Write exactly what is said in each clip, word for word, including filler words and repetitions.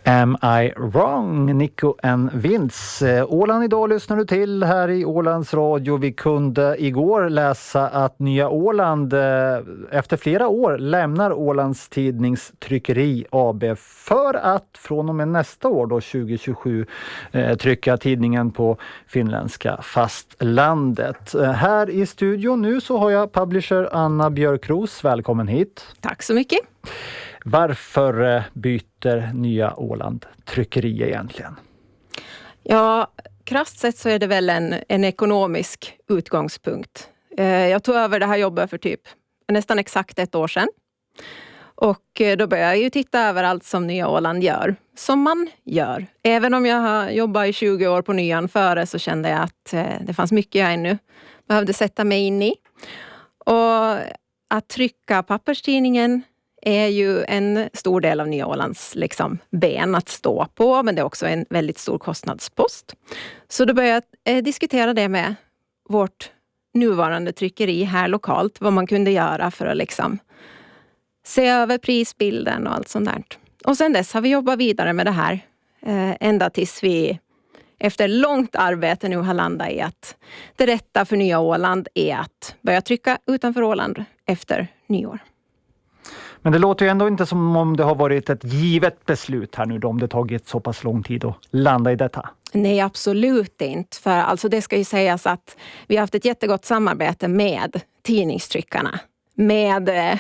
Am I wrong? Nico and Vince. Åland idag lyssnar du till här i Ålands Radio. Vi kunde igår läsa att Nya Åland efter flera år lämnar Ålands tidningstryckeri A B för att från och med nästa år då tjugo tjugosju trycka tidningen på finländska fastlandet. Här i studion nu så har jag publisher Anna Björkros. Välkommen hit. Tack så mycket. Varför byter Nya Åland tryckeri egentligen? Ja, krasst sett så är det väl en, en ekonomisk utgångspunkt. Jag tog över det här jobbet för typ nästan exakt ett år sedan. Och då började jag ju titta över allt som Nya Åland gör. Som man gör. Även om jag har jobbat i tjugo år på Nyan före så kände jag att det fanns mycket jag ännu behövde sätta mig in i. Och att trycka papperstidningen är ju en stor del av Nya Ålands liksom, ben att stå på. Men det är också en väldigt stor kostnadspost. Så då började jag eh, diskutera det med vårt nuvarande tryckeri här lokalt. Vad man kunde göra för att liksom, se över prisbilden och allt sånt där. Och sen dess har vi jobbat vidare med det här. Eh, ända tills vi efter långt arbete nu har landat i att det rätta för Nya Åland är att börja trycka utanför Åland efter nyår. Men det låter ju ändå inte som om det har varit ett givet beslut här nu då, om det tagit så pass lång tid att landa i detta. Nej, absolut inte. För alltså det ska ju sägas att vi har haft ett jättegott samarbete med tidningstryckarna. Med eh,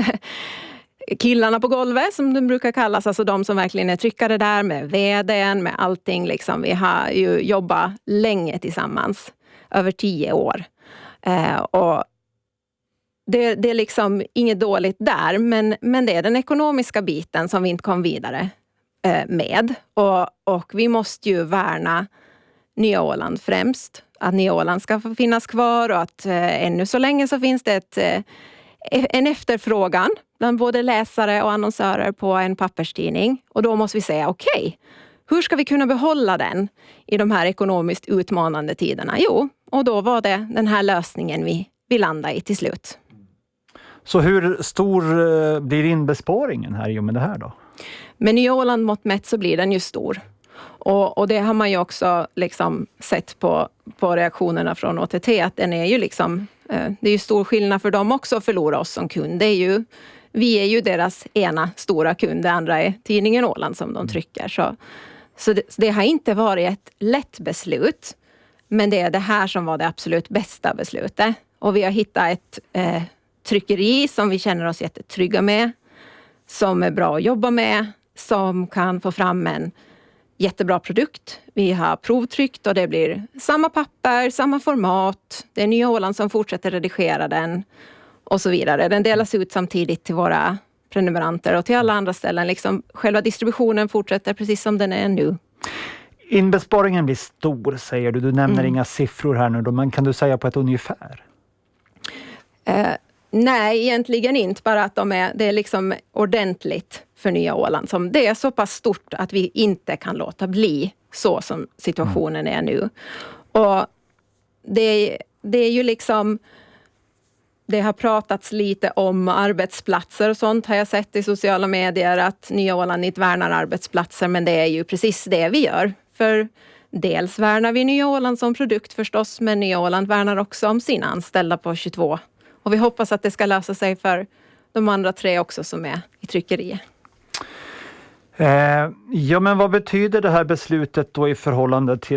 killarna på golvet som de brukar kallas. Alltså de som verkligen är tryckare där med vdn, med allting. Liksom. Vi har ju jobbat länge tillsammans. Över tio år. Eh, och Det, det är liksom inget dåligt där, men, men det är den ekonomiska biten som vi inte kom vidare eh, med. Och, och vi måste ju värna Nya Åland främst. Att Nya Åland ska få finnas kvar och att eh, ännu så länge så finns det ett, eh, en efterfrågan bland både läsare och annonsörer på en papperstidning. Och då måste vi säga okej, okay, hur ska vi kunna behålla den i de här ekonomiskt utmanande tiderna? Jo, och då var det den här lösningen vi, vi landade i till slut. Så hur stor blir inbesparingen här i och med det här då? Med Nya Åland mått mätt så blir den ju stor. Och, och det har man ju också liksom sett på, på reaktionerna från O T T. Att den är ju liksom, det är ju stor skillnad för dem också att förlora oss som kund. Det är ju, vi är ju deras ena stora kund. Det andra är tidningen Åland som de trycker. Så, så, det, så det har inte varit ett lätt beslut. Men det är det här som var det absolut bästa beslutet. Och vi har hittat ett Eh, tryckeri som vi känner oss jättetrygga med, som är bra att jobba med, som kan få fram en jättebra produkt. Vi har provtryckt och det blir samma papper, samma format. Det är Nya Åland som fortsätter redigera den och så vidare. Den delas ut samtidigt till våra prenumeranter och till alla andra ställen. Liksom, själva distributionen fortsätter precis som den är nu. Inbesparingen blir stor, säger du. Du nämner mm. inga siffror här nu då, men kan du säga på ett ungefär? Eh, Nej, egentligen inte. Bara att de är, det är liksom ordentligt för Nya Åland. Som det är så pass stort att vi inte kan låta bli så som situationen är nu. Och det, det är ju liksom... Det har pratats lite om arbetsplatser och sånt har jag sett i sociala medier. Att Nya Åland inte värnar arbetsplatser, men det är ju precis det vi gör. För dels värnar vi Nya Åland som produkt förstås, men Nya Åland värnar också om sina anställda på tjugotvå. Och vi hoppas att det ska lösa sig för de andra tre också som är i tryckeriet. Eh, ja, men vad betyder det här beslutet då i förhållande till